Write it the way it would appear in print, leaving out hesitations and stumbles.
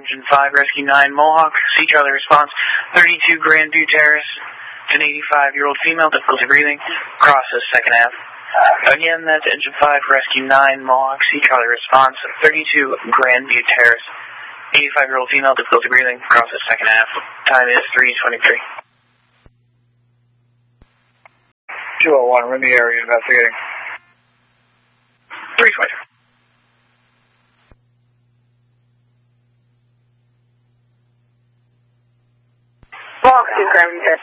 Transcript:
Engine 5, Rescue 9, Mohawk, Sea Charlie response, 32 Grandview Terrace, an 85-year-old female, difficulty breathing, process second half. Again, that's Engine 5, Rescue 9, Mohawk, Sea Charlie response, 32 Grandview Terrace, 85-year-old female, difficulty breathing, process second half. Time is 3:23. 201, we're in the area investigating. 3:23. Mohawk 2, Grandview Terrace.